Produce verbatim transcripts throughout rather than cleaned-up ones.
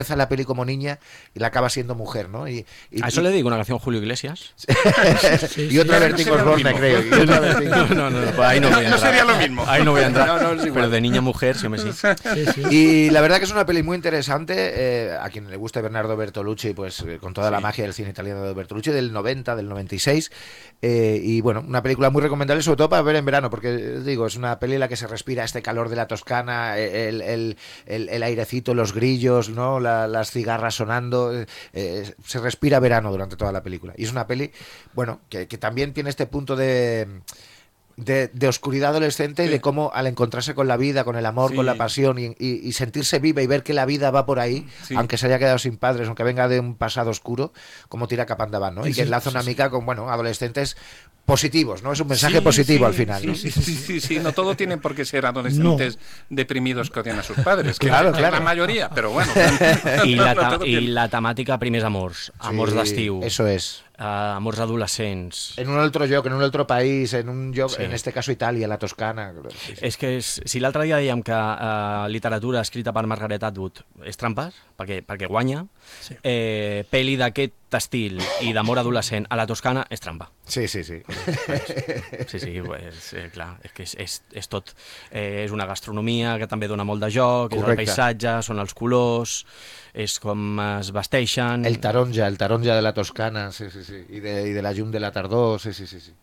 empieza la peli como niña y la acaba siendo mujer, ¿no? Y, y, a eso y... le dedico una canción Julio Iglesias. sí, y otra sí, Bertín Osborne, creo. Y otra Bertín... no, no, no, pues ahí no voy a entrar. No sería lo mismo. Ahí no voy a entrar. No, no, es pero de niña a mujer, sí, me sí. sí, sí. Y la verdad que es una peli muy interesante. Eh, a quien le guste Bernardo Bertolucci, pues eh, con toda sí. la magia del cine italiano de Bertolucci, del noventa, del noventa y seis. Eh, y bueno, una película muy recomendable, sobre todo para ver en verano, porque digo, es una peli en la que se respira este calor de la Toscana, el, el, el, el airecito, los grillos, ¿no? La, las cigarras sonando, eh, se respira verano durante toda la película. Y es una peli, bueno, que, que también tiene este punto de... De, de oscuridad adolescente sí. y de cómo al encontrarse con la vida, con el amor, sí. con la pasión y, y, y sentirse viva y ver que la vida va por ahí, sí. aunque se haya quedado sin padres, aunque venga de un pasado oscuro, como tira cap endavant, ¿no? Sí, y que enlaza sí, una sí, mica sí. con, bueno, adolescentes positivos, ¿no? Es un mensaje sí, positivo sí, al final, sí, ¿no? Sí, sí, sí, sí, sí, no todo tienen por qué ser adolescentes no. deprimidos que odian a sus padres, que claro, es claro. la mayoría, pero bueno. I la, no i la temàtica primers amors, amors sí, d'estiu. Eso es. Uh, amors adolescents. En un otro lloc, en un otro país, en un lloc, sí. en este caso Itàlia, la Toscana. Sí, sí. És que és, si l'altre dia dèiem que uh, literatura escrita per Margaret Atwood és trampes, perquè, perquè guanya, sí. eh, pel·li d'aquest estil i d'amor adolescent a la Toscana és trampa. Sí, sí, sí. Sí, sí, pues, eh, clar, és que és, és, és tot. Eh, és una gastronomia que també dona molt de joc, Correcte. És el paisatge, són els colors, és com es vesteixen... El taronja, el taronja de la Toscana, sí, sí, sí, i de, i de la llum de la tardor, sí, sí, sí. sí.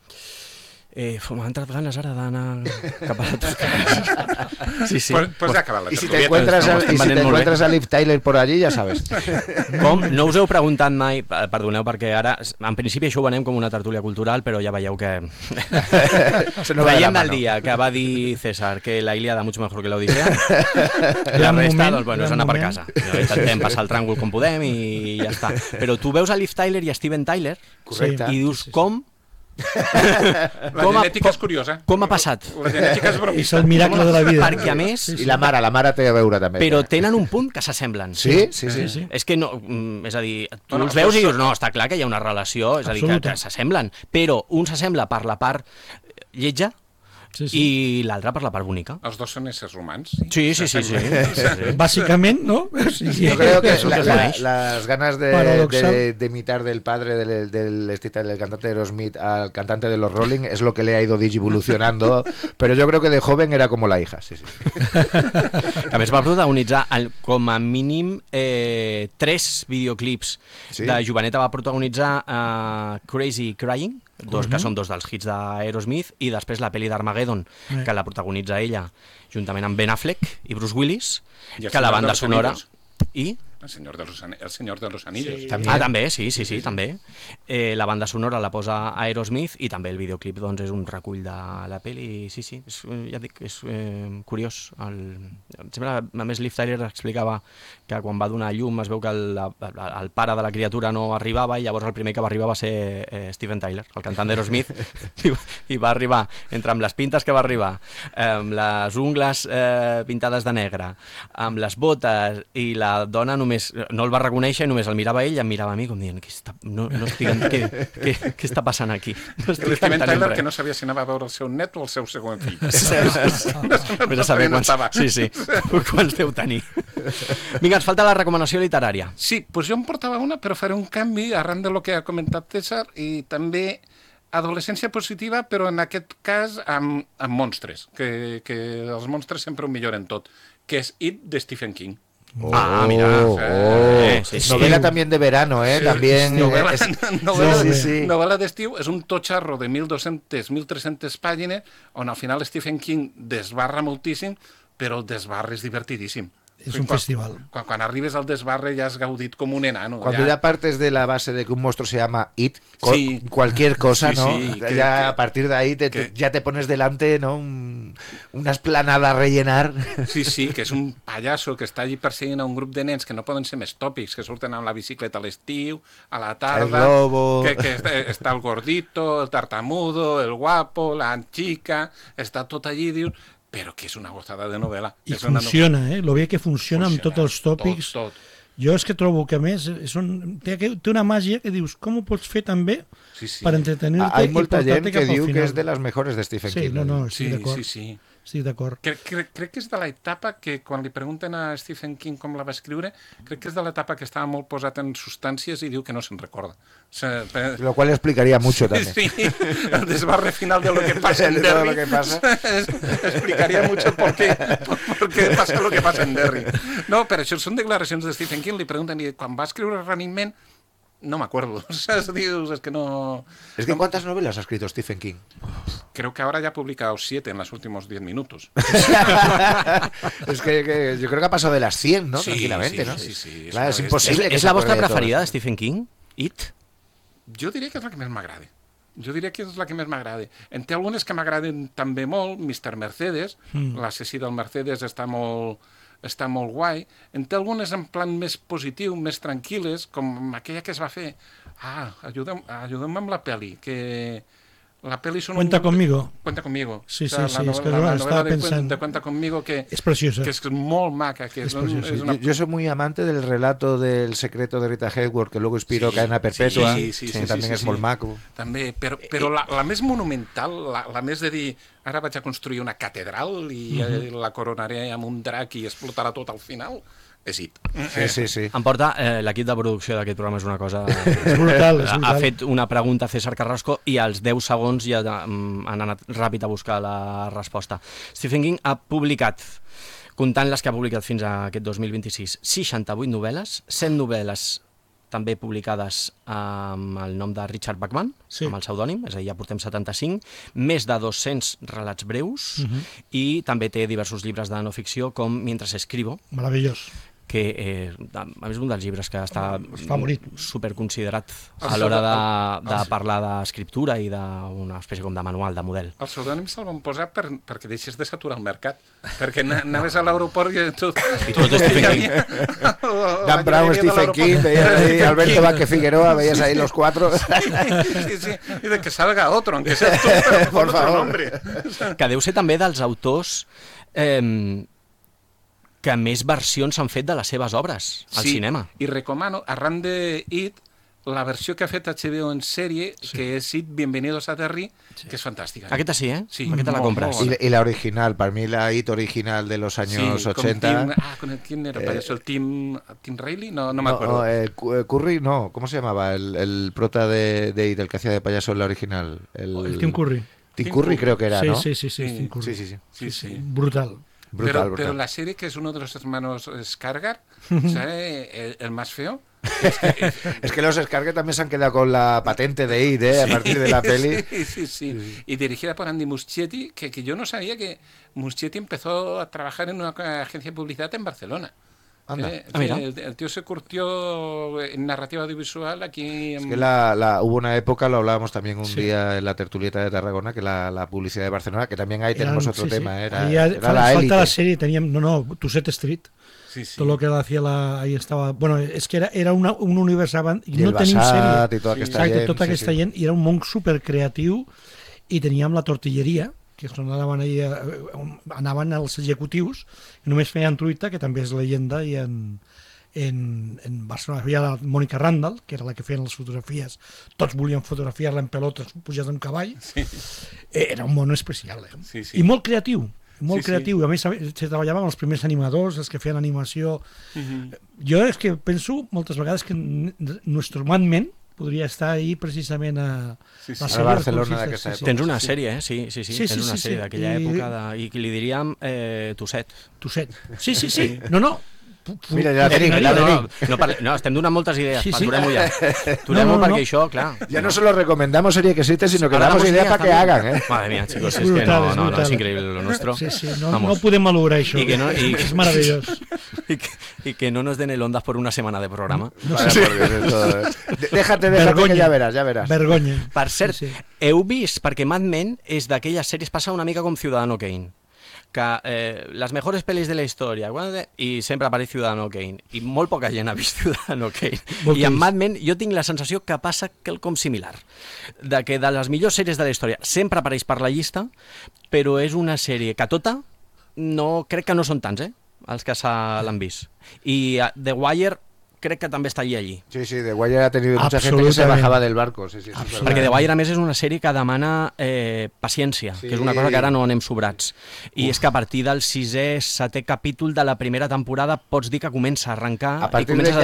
Eh, m'han entrat ganes ara d'anar cap a la Toscana. Sí, sí. Pues, pues ja ha acabat la I si te encuentras, a, y si te encuentras a Liv Tyler por allí, ja sabes. Com? No us heu preguntat mai, perdoneu, perquè ara, en principi això ho venem com una tertúlia cultural, però ja veieu que... no veiem del dia que va dir César que la Ilíada mucho mejor que la Odissea, la resta, doncs, bueno, és anar per casa. Intentem passar el tràngol com podem i ja està. Però tu veus a Liv Tyler i a Steven Tyler Correcte. i dius, com... La com genètica ha, és curiosa. Com ha passat? La genètica és bromista. És el miracle de la vida. Perquè a més... Sí, sí. I la mare, la mare té a veure també. Però tenen un punt que s'assemblen. Sí, sí, sí. sí, sí. És que no... És a dir, tu no, no, els veus i dius, no, està clar que hi ha una relació, és a dir, que, que s'assemblen. Però un s'assembla per la part lletja, sí, sí. i l'altre per la part bonica. Els dos són éssers humans. Sí, sí, sí. sí, sí, sí. Básicament, ¿no? Sí, sí. Yo creo que la, la, las ganas de, de, de imitar del padre del, del, del, del cantante de Aerosmith al cantante de los Rolling es lo que le ha ido digivolucionando, pero yo creo que de joven era como la hija. Sí, sí. A més va protagonitzar el, com a mínim eh, tres videoclips. Sí? De joveneta va protagonitzar uh, Crazy Crying, dos, que són dos dels hits d'Aerosmith, i després la pel·li d'Armageddon, eh. que la protagonitza ella juntament amb Ben Affleck i Bruce Willis, I que la banda sonora... I... El senyor de los, el senyor de los anillos. Sí. Ah, també, sí, sí, sí, sí, també. Eh, la banda sonora la posa Aerosmith i també el videoclip doncs, és un recull de la pel·li. Sí, sí, és, ja dic, és eh, curiós. El... Sempre, a més, Liv Tyler explicava que quan va donar llum es veu que el, el pare de la criatura no arribava i llavors el primer que va arribar va ser eh, Steven Tyler, el cantant d'Aerosmith, i, i va arribar, entre amb les pintes que va arribar, amb les ungles eh, pintades de negre, amb les botes i la dona només no el va reconèixer, només el mirava ell i em mirava a mi com dient, què està, no, no estic, què, què, què està passant aquí? No el Steven Tyler que no sabia si anava a veure el seu net o el seu segon fill. Vés a saber quants, sí, sí, quants deu tenir. Vinga, ens falta la recomanació literària. Sí, doncs jo em portava una, però faré un canvi arran de lo que ha comentat César i també adolescència positiva, però en aquest cas amb, amb monstres, que, que els monstres sempre ho milloren tot, que és It, de Stephen King. Oh, ah, mira. Oh, eh, sí, sí. Novela también de verano, ¿eh? Sí, también. Novela, es... novela, sí, sí, sí. novela d'estiu és un totxarro de mil dos-centes, mil tres-centes pàgines on al final Stephen King desbarra moltíssim, però el desbarre és divertidíssim. Es un quan, festival. Quan, quan arribes al desbarre ya has gaudit como un enano. Cuando ya... ya partes de la base de que un monstruo se llama It, sí. cualquier cosa, sí, ¿no? Sí, ya que, a partir de ahí te, que... te, ya te pones delante, ¿no? Un, una esplanada a rellenar. Sí, sí, que és un pallasso que està allí perseguint a un grup de nens que no poden ser més tòpics, que surten amb la bicicleta a l'estiu, a la tarda... El globo... Que, que està, està el gordito, el tartamudo, el guapo, la chica... Està tot allí, dius... però que és una gozada de novel·la. I és funciona, una... eh? Lo bé que funciona, funciona amb tots els tòpics. Tot, tot. Jo és que trobo que, a més, són, té, té una màgia que dius, com ho pots fer tan bé sí, sí. per entretenir-te Hay molta i portar-te gent cap que al diu final. que és de les mejores de Stephen sí, King. No, no, sí, sí, d'acord. Sí, sí. estic d'acord. Crec, crec, crec que és de l'etapa que, quan li pregunten a Stephen King com la va escriure, crec que és de l'etapa que estava molt posat en substàncies i diu que no se'n recorda. O sea, per... Lo cual explicaría mucho también. Sí, el desbarre final de lo que pasa en De todo Derry lo que pasa. explicaría mucho por qué, por, por qué pasa lo que pasa en Derry. No, però això són declaracions de Stephen King, li pregunten, i quan va escriure Running Man, no me acuerdo. O sea, dius, es que no... Es que ¿cuántas novelas ha escrito Stephen King? Creo que ahora ya ha publicado siete en los últimos diez minutos. Es que, que yo creo que ha pasado de las cien, ¿no? Sí, Tranquilamente, sí, ¿no? sí, sí, Claro, es- es imposible És, que és se la vostra acuerde de todo preferida de esto. Stephen King? It? Jo diria que és la que més m'agrada. Jo diria que és la que més m'agrada. En té algunes que m'agraden també molt, mister Mercedes, mm. l'assassí del Mercedes està molt, està molt guai. En té algunes en plan més positiu, més tranquil·les, com aquella que es va fer. Ah, ajuda'm, ajuda'm amb la peli, que... La peli son Cuenta un... conmigo. Cuenta conmigo. Sí, O sea, sí, la sí, no- és que la, la estava novel·la de, pensant. Cuen- de Cuenta conmigo, que, És preciosa. que és molt maca, que és, És un, preciosa. és una... Yo, yo soy muy amante del relato del secreto de Rita Hayworth, que luego inspiró Sí, Cadena Perpetua, sí, sí, sí, que sí, también sí, es sí. molt maco. També, però, però la, la més monumental, la, la més de dir ara vaig a construir una catedral i uh -huh. la coronaré amb un drac i explotarà tot al final, és It. Sí, sí, sí. Em porta, eh, l'equip de producció d'aquest programa és una cosa... És brutal, és Ha brutal. fet una pregunta a César Carrasco i als deu segons ja mm, han anat ràpid a buscar la resposta. Stephen King ha publicat, comptant les que ha publicat fins a aquest dos mil vint-i-sis, seixanta-vuit novel·les, cent novel·les també publicades amb el nom de Richard Bachman, Sí. amb el pseudònim, és a dir, ja portem setanta-cinc, més de dos-cents relats breus, Mhm. i també té diversos llibres de no ficció, com Mientras escribo, Meravellós. que eh, a més un dels llibres que està Favorit. superconsiderat El a l'hora pseudò- de, de el- parlar d'escriptura i d'una espècie com de manual, de model. El pseudònim se'l van posar per, perquè deixés de saturar el mercat, perquè ana- anaves a l'aeroport i tot... I tot és Stephen King. Dan Brown, Stephen King, veías ahí Alberto Vázquez Figueroa, veías ahí los cuatro. Sí, sí, i de que salga otro, aunque sea tú, pero Por por otro favor. nombre. Que deu ser també dels autors eh, que més versions s'han fet de les seves obres al Sí, cinema. I recomano, arran de It, la versió que ha fet H B O en sèrie, sí. que és It, Bienvenidos a Derry, sí. que és fantàstica. Aquesta sí, eh? Sí, Aquesta la molt, compres. molt Y, y la original, para mí la hit original de los años sí, ochenta. Con Tim, ah, con el, ¿quién era? Eh, ¿Eso el Tim, Tim Riley? No, no me No, acuerdo. no, eh, Cu- eh, Curry, no, ¿cómo se llamaba? El, el prota de, de It, el que hacía de payaso en la original. El, El Tim Curry. Tim Tim Curry Curry. creo que era, Sí, ¿no? sí, sí, sí, Sí, Tim Curry. Sí, sí, sí. sí, sí. Brutal. Brutal, pero, brutal. pero la serie, que es uno de los hermanos Skarsgård, ¿sabe? El, el más feo. Es que los Scarge también se han quedado con la patente de It, ¿eh? A partir de la peli. Sí, sí, sí. Y dirigida por Andy Muschietti, que, que yo no sabía que Muschietti empezó a trabajar en una agencia de publicidad en Barcelona. Anda. Eh, Ah, mira. el, el tío se curtió en narrativa audiovisual aquí en... Es que la, la- hubo una época, lo hablábamos también un Sí. día en la tertulieta de Tarragona, que la, la publicidad de Barcelona, que también ahí tenemos Eran- otro sí, sí. tema, ¿eh? era, Ahí ya- era fa- la falta élite. la serie, teníem, no, no, Tusset Street, Sí, sí. todo lo que hacía la, ahí estaba, bueno, es que era, era una, un univers avant i I no el tenim Bassat sèrie. i tota Sí. aquesta Exacte, gent. tota sí, aquesta sí. gent, i era un món supercreatiu, i teníem la tortilleria, que són anaven, ahí, a- anaven els executius, i només feien truita, que també és leyenda, i en, en, en Barcelona hi havia la Mònica Randall, que era la que feien les fotografies, tots volien fotografiar-la en pelotes pujats en cavall, Sí. eh, era un món especial, eh? Sí, sí. I molt creatiu, molt Sí, sí. creatiu, a més se treballava amb els primers animadors, els que feien animació. Mhm. Jo és que penso moltes vegades que n- nuestro Mad Men podria estar ahí precisament a Sí, sí. la A sèrie Barcelona dels golfistes, d'aquesta sí, sí. època. Tens una Sí. sèrie, eh? Sí, sí, sí, Sí, tens sí, una sí, sèrie sí. d'aquella I- època de, i que li diríem eh, Tusset. Tusset. Sí, sí, sí. No, no. Pu- pu- Mira, ja tenim, funcionaria. ja No, tenim. no, no, parle- no, estem donant moltes idees, Sí, sí, sí. sí. Aturem-ho ja. Aturem-ho No, no, no. perquè això, clar... Ya no solo recomendamos serie que existe, sino que Ahora damos damos ideas ideas para que también. hagan, ¿eh? Madre mía, chicos, És es que brutal, no, és no, no, brutal. és increïble lo nuestro. Sí, sí, no, Vamos. no podem malograr això. I que no- i- És meravellós. Y que, y que no nos den el ondas por una semana de programa. Vaya por Dios, esto, eh. De- Déjate, déjate, Vergonya. que ya verás, ya verás. Vergonya. Per cert, Sí, sí. heu vist, perquè Mad Men és d'aquelles sèries, passa una mica com Ciudadano Kane, que eh, les mejores pel·lis de la història, i sempre apareix Ciudadano Kane, i molt poca gent ha vist Ciudadano Kane. Molt I en trist. Mad Men jo tinc la sensació que passa quelcom similar, de que de les millors sèries de la història sempre apareix per la llista, però és una sèrie que tota, no, crec que no són tants, eh, els que se l'han vist. I uh, The Wire crec que també està allí allí. Sí, sí, The Wire ha tenido mucha gente que se bajaba del barco. Sí, sí, sí, perquè The Wire, a més, és una sèrie que demana eh, paciència, sí. que és una cosa que ara no anem sobrats. I Uf. és que a partir del sisè, setè capítol de la primera temporada pots dir que comença a arrencar a i comences a